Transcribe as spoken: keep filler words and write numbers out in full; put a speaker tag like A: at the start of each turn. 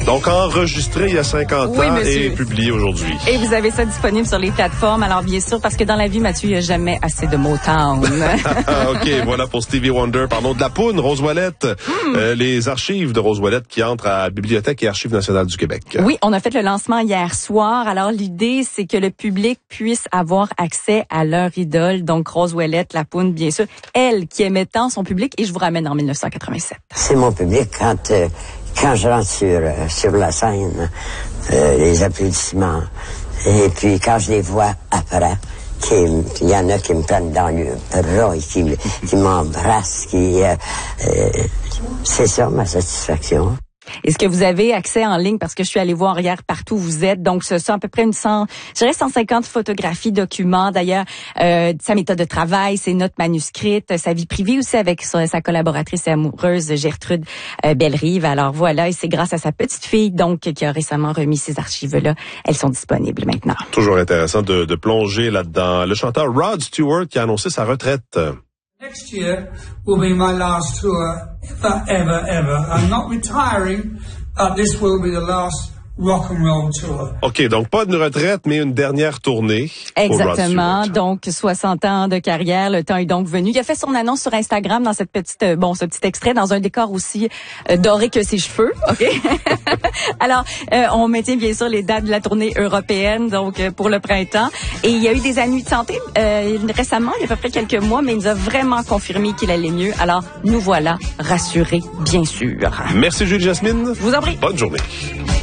A: Donc, enregistré il y a cinquante
B: oui,
A: ans
B: monsieur.
A: et publié aujourd'hui.
B: Et vous avez ça disponible sur les plateformes. Alors, bien sûr, parce que dans la vie, Mathieu, il n'y a jamais assez de Motown.
A: OK, voilà pour Stevie Wonder. Parlons de la poune, Rose Ouellette. Mm. Euh, les archives de Rose Ouellette qui entrent à la Bibliothèque et Archives nationales du Québec.
B: Oui, on a fait le lancement hier soir. Alors, l'idée, c'est que le public puisse avoir accès à leur idole. Donc, Rose Ouellette, la poune, bien sûr. Elle qui aimait tant son public. Et je vous ramène en mille neuf cent quatre-vingt-sept.
C: C'est mon public quand... Euh... Quand je rentre sur, euh, sur la scène, euh, les applaudissements, et puis quand je les vois après, il y en a qui me prennent dans le bras et qui, qui m'embrassent, qui, euh, euh, c'est ça ma satisfaction.
B: Est-ce que vous avez accès en ligne, parce que je suis allée voir hier partout où vous êtes, donc ce sont à peu près une cent, je dirais cent cinquante photographies, documents, d'ailleurs, euh, sa méthode de travail, ses notes manuscrites, sa vie privée aussi avec sa, sa collaboratrice et amoureuse Gertrude euh, Bellerive. Alors voilà, et c'est grâce à sa petite fille, donc, qui a récemment remis ces archives-là. Elles sont disponibles maintenant.
A: Toujours intéressant de, de plonger là-dedans. Le chanteur Rod Stewart qui a annoncé sa retraite.
D: Next year will be my last tour ever, ever, ever. I'm not retiring, but this will be the last rock and roll tour.
A: OK, donc pas une retraite, mais une dernière tournée.
B: Exactement. Donc, soixante ans de carrière. Le temps est donc venu. Il a fait son annonce sur Instagram dans cette petite, bon, ce petit extrait, dans un décor aussi euh, doré que ses cheveux. OK? Alors, euh, on maintient bien sûr les dates de la tournée européenne, donc, euh, pour le printemps. Et il y a eu des ennuis de santé, euh, récemment, il y a à peu près quelques mois, mais il nous a vraiment confirmé qu'il allait mieux. Alors, nous voilà rassurés, bien sûr.
A: Merci, Julie Jasmine.
B: Je vous en prie.
A: Bonne journée.